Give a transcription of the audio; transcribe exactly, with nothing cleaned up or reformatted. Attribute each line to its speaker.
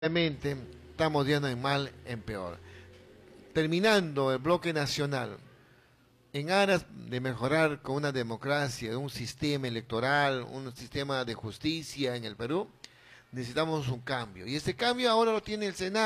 Speaker 1: Realmente estamos yendo en mal en peor. Terminando el bloque nacional, en aras de mejorar con una democracia, un sistema electoral, un sistema de justicia en el Perú, necesitamos un cambio. Y este cambio ahora lo tiene el Senado.